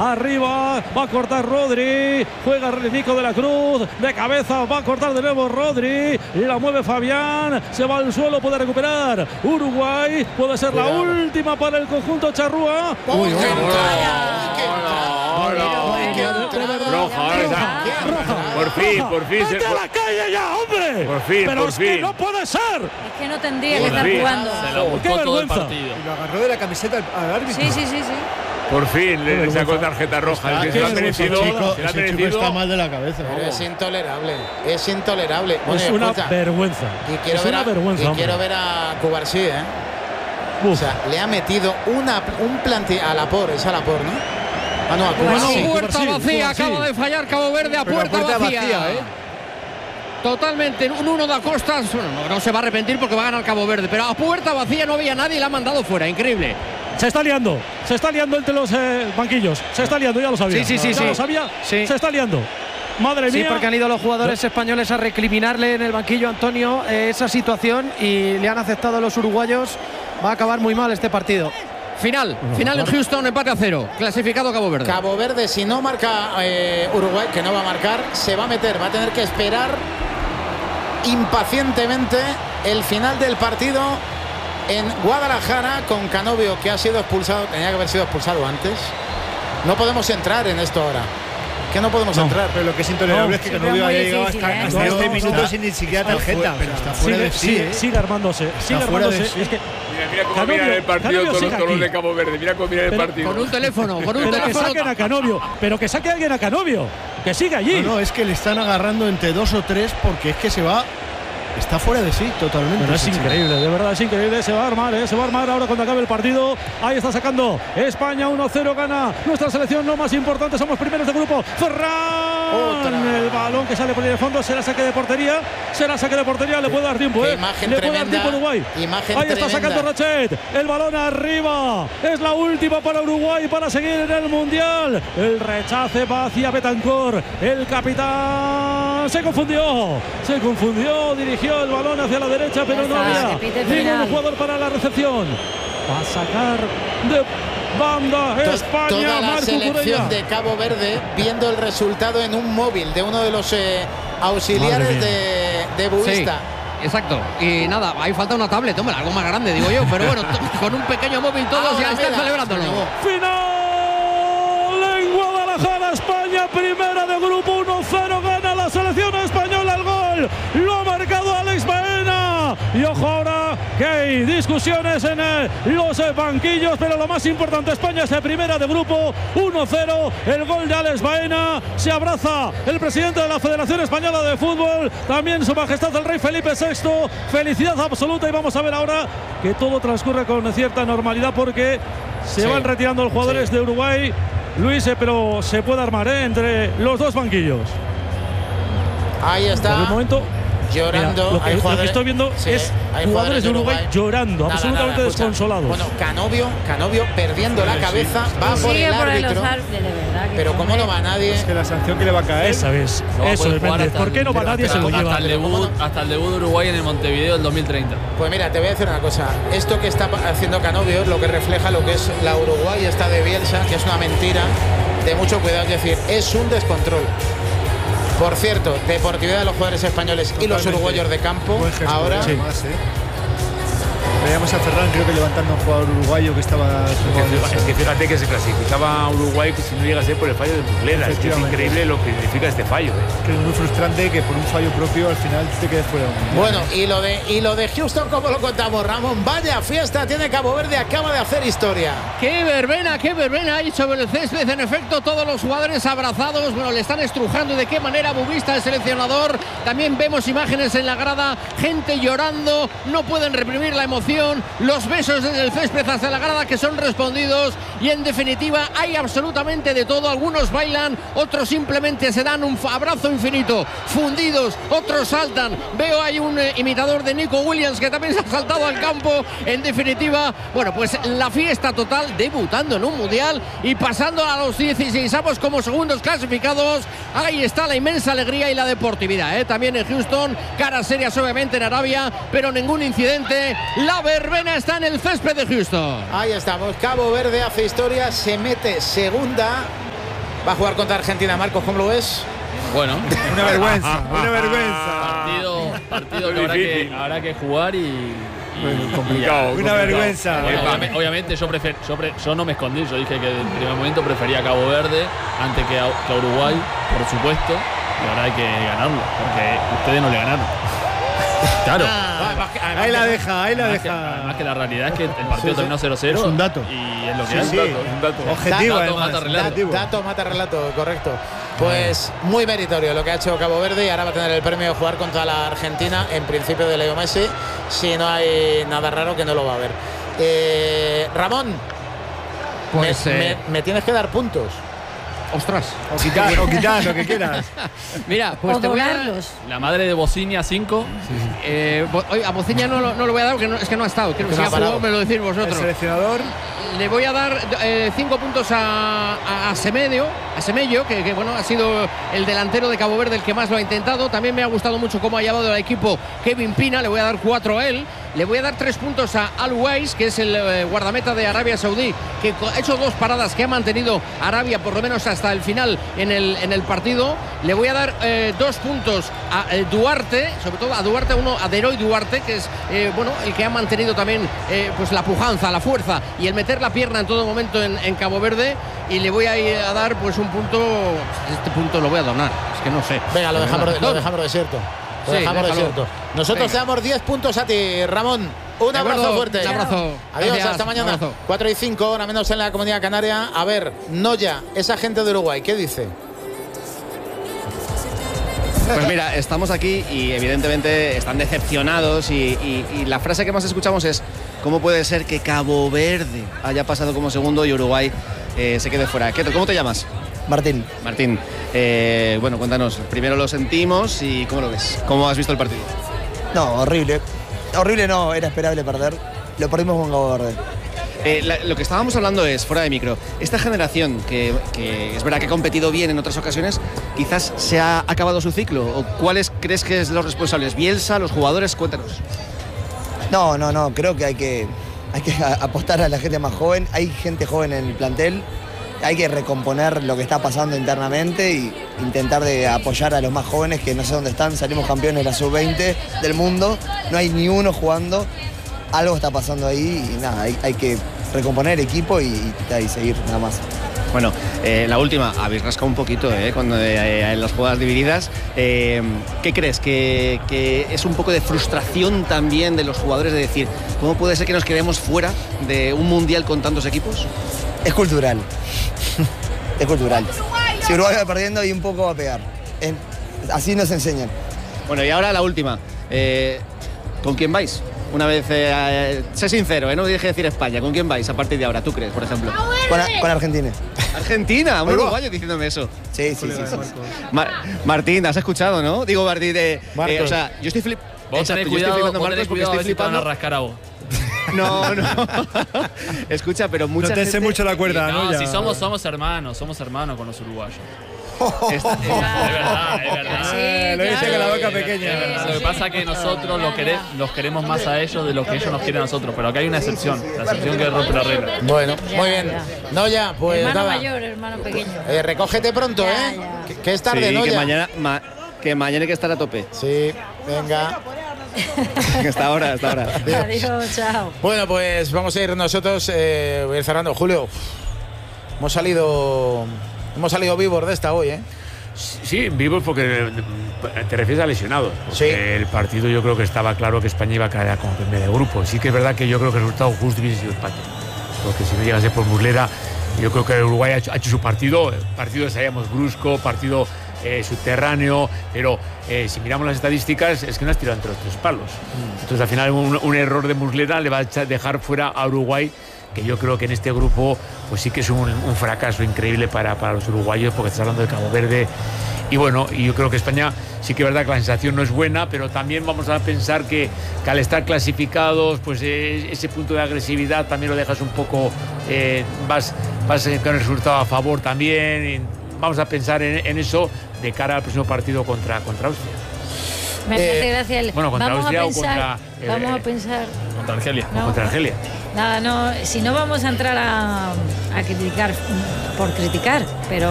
arriba, va a cortar Rodri, juega Nico de la Cruz, de cabeza, va a cortar de nuevo Rodri, la mueve Fabián, se va al suelo, puede recuperar Uruguay, puede ser la última para el conjunto charrúa. Roja. Por fin. ¡Vete a la calle ya, hombre! Por fin, pero por es fin. que no puede ser. Es que no tendría que estar jugando. Se la buscó todo el partido. Y lo agarró de la camiseta al árbitro. Sí. Por fin le sacó tarjeta roja. Ese chico está mal de la cabeza. Pero es intolerable. Es intolerable. Es una vergüenza. Y quiero ver a Cubarsí, ¿eh? O sea, le ha metido un plantilla a Laporte, es a Laporte, ¿no? Ah, no, a Cubarsí. Puerta vacía, acaba de fallar Cabo Verde a puerta vacía. Totalmente, un 1 da Costa. No se va a arrepentir porque va a ganar Cabo Verde, pero a puerta vacía no había nadie y la ha mandado fuera, increíble. Se está liando entre los banquillos. Se está liando, ya lo sabía. Sí. Ya lo sabía, se está liando. Madre mía. Sí, porque han ido los jugadores españoles a recriminarle en el banquillo a Antonio esa situación y le han aceptado los uruguayos. Va a acabar muy mal este partido. Final en Houston, empate a 0. Clasificado Cabo Verde. Cabo Verde, si no marca Uruguay, que no va a marcar, se va a meter. Va a tener que esperar impacientemente el final del partido en Guadalajara con Canovio, que ha sido expulsado. Tenía que haber sido expulsado antes. No podemos entrar en esto ahora. Que no podemos entrar. Pero lo que es intolerable es que Canovio haya llegado hasta este minuto sin ni siquiera tarjeta. Pero está fuera de sí. Sigue armándose. Es que mira cómo miran el partido todos los de Cabo Verde. Mira cómo miran el partido. Con un teléfono. Que saquen a Canovio. Pero que saque a alguien a Canovio. Que siga allí. No, es que le están agarrando entre 2 o 3 porque es que se va. Está fuera de sí totalmente. Pero es increíble, de verdad es increíble. Se va a armar ahora cuando acabe el partido. Ahí está sacando España 1-0, gana nuestra selección, no más importante. Somos primeros de grupo. Ferran, el balón que sale por el fondo. Será saque de portería. Le puede dar tiempo, le puede dar tiempo a Uruguay. Ahí está sacando Rachet. El balón arriba. Es la última para Uruguay para seguir en el Mundial. El rechace va hacia Betancor. El capitán se confundió. Dirigió el balón hacia la derecha, pero no había ningún jugador para la recepción. Va a sacar de banda España. Toda la Marco selección Curella de Cabo Verde viendo el resultado en un móvil de uno de los auxiliares de Buista. Sí, exacto. Y nada, ahí falta una tablet, hombre, algo más grande, digo yo. Pero bueno, con un pequeño móvil todos ya están celebrándolo. Final en Guadalajara, España, primera de grupo, 1-0, gana la selección española. El gol lo ha marcado Alex Baena. Y ojo ahora que hay discusiones en los banquillos, pero lo más importante, España es de primera de grupo, 1-0, el gol de Alex Baena. Se abraza el presidente de la Federación Española de Fútbol, también su majestad el rey Felipe VI. Felicidad absoluta, y vamos a ver ahora que todo transcurre con cierta normalidad porque se van retirando los jugadores de Uruguay, Luis, pero se puede armar entre los dos banquillos. Ahí está. Por el momento, llorando. Mira, lo que estoy viendo es jugadores de Uruguay llorando, absolutamente desconsolados. Bueno, Canovio perdiendo la cabeza, va por el árbitro. Pero ¿cómo no va nadie? Es que la sanción que le va a caer. Esa es. Eso es, Méndez. ¿Por qué no va nadie? Se lo lleva. Hasta el debut de Uruguay en el Montevideo del 2030. Pues mira, te voy a decir una cosa. Esto que está haciendo Canovio es lo que refleja lo que es la Uruguay esta de Bielsa, que es una mentira de mucho cuidado. Es decir, es un descontrol. Por cierto, deportividad de los jugadores españoles. Totalmente. Y los uruguayos de campo. Ahora veíamos a Ferran, creo que levantando a un jugador uruguayo que estaba. Es que fíjate que se clasificaba a Uruguay que si no llega a ser por el fallo de Muslera. Es que es increíble lo que significa este fallo. Que es muy frustrante que por un fallo propio al final te quedes fuera. Bueno, y lo de Houston, ¿cómo lo contamos, Ramón? Vaya fiesta tiene Cabo Verde, acaba de hacer historia. Qué verbena hay sobre el césped. En efecto, todos los jugadores abrazados. Bueno, le están estrujando. ¿De qué manera Bubista, el seleccionador? También vemos imágenes en la grada, gente llorando, no pueden reprimir la emoción. Los besos desde el césped hacia la grada que son respondidos, y en definitiva hay absolutamente de todo. Algunos bailan, otros simplemente se dan un abrazo infinito, fundidos, otros saltan. Veo hay un imitador de Nico Williams que también se ha saltado al campo. En definitiva, bueno, pues la fiesta total, debutando en un mundial y pasando a los 16avos como segundos clasificados. Ahí está la inmensa alegría y la deportividad, también en Houston, caras serias obviamente en Arabia, pero ningún incidente. La verbena está en el césped de Houston. Ahí estamos. Cabo Verde hace historia, se mete segunda Va a jugar contra Argentina. Marcos, ¿cómo lo ves? Bueno, Una vergüenza, una vergüenza. partido que habrá que jugar y complicado. Una vergüenza. Obviamente yo no me escondí, yo dije que en primer momento prefería a Cabo Verde antes que a Uruguay, por supuesto, y ahora hay que ganarlo, porque ustedes no le ganaron. Claro. Ahí la deja. Además que la realidad es que el partido terminó 0-0. Es un dato. Y es lo que Sí, es. un dato. Objetivo, Dato además. mata relato. Dato mata relato, correcto. Pues muy meritorio lo que ha hecho Cabo Verde y ahora va a tener el premio de jugar contra la Argentina, en principio de Leo Messi, si no hay nada raro que no lo va a ver. Ramón, Pues me tienes que dar puntos. ostras. O quitar, lo que quieras. Mira, pues O te voy a dar. doblarlos. La madre de Bocinia 5. A Bociña no lo voy a dar porque es que no ha estado. Quiero que no si ha ha jugado, parado. me lo decís El vosotros. seleccionador. Le voy a dar 5 puntos a Semello, que bueno, ha sido el delantero de Cabo Verde el que más lo ha intentado. También me ha gustado mucho cómo ha llevado el equipo Kevin Pina, le voy a dar 4 a él. Le voy a dar 3 puntos a Al Weiss, que es el guardameta de Arabia Saudí, que ha hecho 2 paradas que ha mantenido Arabia por lo menos hasta el final en el partido. Le voy a dar 2 puntos a Duarte, sobre todo a Duarte, a Deroy Duarte, que es el que ha mantenido también pues la pujanza, la fuerza y el meter la pierna en todo momento en Cabo Verde. Y le voy a dar pues un punto. Este punto lo voy a donar, es que no sé. Venga, lo dejamos desierto. Sí, déjalo. Nosotros Venga. te damos 10 puntos a ti, Ramón. Un De acuerdo, abrazo fuerte. un abrazo. Adiós, Gracias, hasta mañana. un abrazo. 4:05, hora menos en la Comunidad Canaria. A ver, Noya, esa gente de Uruguay, ¿qué dice? Pues mira, estamos aquí y evidentemente están decepcionados y la frase que más escuchamos es ¿cómo puede ser que Cabo Verde haya pasado como segundo y Uruguay se quede fuera? ¿Cómo te llamas? Martín. Martín, bueno, cuéntanos, primero lo sentimos y ¿cómo lo ves? ¿Cómo has visto el partido? No, horrible. Horrible no, era esperable perder. Lo perdimos con Cabo Verde. Lo que estábamos hablando es, fuera de micro, esta generación que es verdad que ha competido bien en otras ocasiones, quizás se ha acabado su ciclo. ¿O cuáles crees que es los responsables? ¿Bielsa, los jugadores? Cuéntanos. No, creo que hay que apostar a la gente más joven. Hay gente joven en el plantel. Hay que recomponer lo que está pasando internamente y intentar de apoyar a los más jóvenes que no sé dónde están. Salimos campeones de la sub-20 del mundo. No hay ni uno jugando. Algo está pasando ahí y nada, hay que recomponer equipo y seguir nada más. Bueno, la última, habéis rascado un poquito cuando en las jugadas divididas. ¿Qué crees? ¿Que es un poco de frustración también de los jugadores de decir cómo puede ser que nos quedemos fuera de un mundial con tantos equipos? Es cultural. Es cultural. Si Uruguay va perdiendo y un poco va a pegar. Así nos enseñan. Bueno, y ahora la última. ¿Con quién vais? Una vez, sé sincero, no deje de decir España. ¿Con quién vais a partir de ahora? ¿Tú crees, por ejemplo? Con Argentina. Argentina, un uruguayo diciéndome eso. Sí. Martín, has escuchado, ¿no? Digo, Martín, Marcos. o sea, yo estoy flipando. Vos tenés cuidado, Marcos, porque estoy flipando. A rascar a vos. No. Escucha, pero mucha No te sé gente... mucho la cuerda, ¿no? No, Ya. si somos hermanos con los uruguayos. Es verdad. Sí, Lo dice claro. con la boca pequeña. Lo que pasa es que nosotros los queremos más a ellos de lo que ellos nos quieren a nosotros. Pero acá hay una excepción. La excepción que rompe la regla. Bueno, Ya, muy bien. ya. Noya, pues Hermano nada. mayor, hermano pequeño. Recógete pronto, Ya, ¿eh? ya. Que es tarde, sí, Noya. que mañana hay que estar a tope. Sí, venga. Hasta ahora. Adiós, chao. Bueno, pues vamos a ir nosotros. Voy a ir cerrando. Julio, hemos salido vivos de esta hoy, ¿eh? Sí, vivos porque te refieres a lesionados. Sí. El partido yo creo que estaba claro que España iba a caer como primera de grupo. Sí que es verdad que yo creo que el resultado justo hubiese sido empate. Porque si no llegase por Muslera, yo creo que Uruguay ha hecho su partido. El partido sabíamos brusco, partido subterráneo, pero si miramos las estadísticas es que no has tirado entre los 3 palos. Entonces al final un error de Muslera le va a dejar fuera a Uruguay, que yo creo que en este grupo pues sí que es un fracaso increíble para los uruguayos, porque estás hablando de Cabo Verde. Y bueno, y yo creo que España sí que es verdad que la sensación no es buena, pero también vamos a pensar que al estar clasificados, pues ese punto de agresividad también lo dejas un poco, vas con el resultado a favor también. Y vamos a pensar en eso de cara al próximo partido contra Austria. Me hace gracia. Bueno, contra vamos Austria a pensar, vamos a pensar. Contra Argelia. No. Contra Argelia. Nada, no, si no vamos a entrar a criticar por criticar, pero